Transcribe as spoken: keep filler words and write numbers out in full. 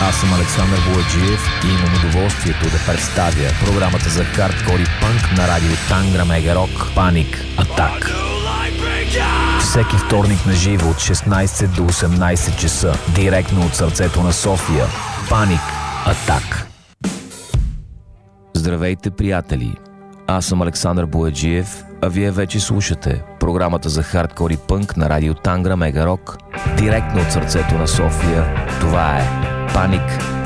Аз съм Александър Бояджиев и имам удоволствието да представя програмата за хардкор и пънк на радио Тангра Мега Рок Паник Атак. Всеки вторник на живо от шестнайсет до осемнайсет часа, директно от сърцето на София. Паник Атак. Здравейте, приятели! Аз съм Александър Бояджиев, а вие вече слушате програмата за хардкор и пънк на радио Тангра Мега Рок, директно от сърцето на София. Това е Паник